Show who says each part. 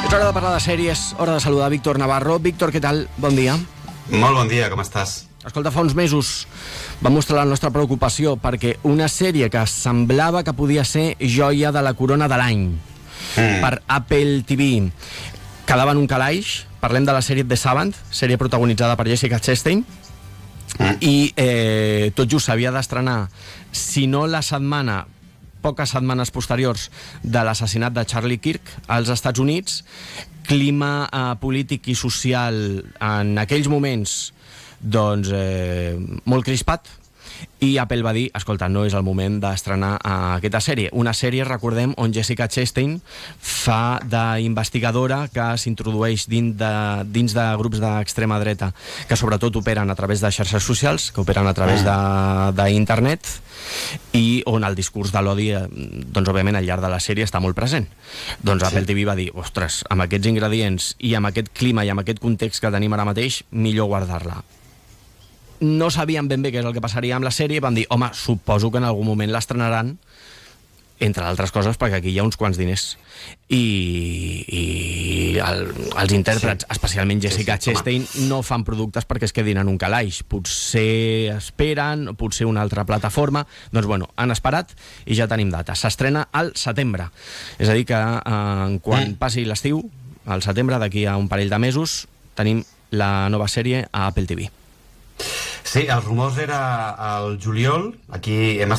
Speaker 1: És hora de parlar de sèries, hora de saludar Víctor Navarro. Víctor, què tal? Bon dia.
Speaker 2: Molt bon dia, com estàs?
Speaker 1: Escolta, fa uns mesos vam mostrar la nostra preocupació perquè una sèrie que semblava que podia ser joia de la corona de l'any per Apple TV quedava en un calaix. Parlem de la sèrie The Savant, sèrie protagonitzada per Jessica Chastain, i tot just s'havia d'estrenar, si no la setmana, poques setmanes posteriors de l'assassinat de Charlie Kirk als Estats Units. Clima polític i social en aquells moments doncs molt crispat, i Apple va dir, escolta, no és el moment d'estrenar aquesta sèrie. Una sèrie, recordem, on Jessica Chastain fa d'investigadora que s'introdueix dins de grups d'extrema dreta que sobretot operen a través de xarxes socials, que operen a través d'internet, i on el discurs de l'odi, doncs òbviament al llarg de la sèrie està molt present. Doncs Apple TV va dir, ostres, amb aquests ingredients i amb aquest clima i amb aquest context que tenim ara mateix, millor guardar-la. No sabíem ben bé què és el que passaria amb la sèrie, vam dir, home, suposo que en algun moment l'estrenaran, entre altres coses perquè aquí hi ha uns quants diners, i els intèrprets, especialment Jessica Chastain, no fan productes perquè es quedin en un calaix. Potser esperen, potser una altra plataforma. Doncs bueno, han esperat i ja tenim data. S'estrena al setembre, és a dir que quan passi l'estiu, al setembre, d'aquí a un parell de mesos, tenim la nova sèrie a Apple TV.
Speaker 2: Sí, els rumors era al juliol. Aquí hem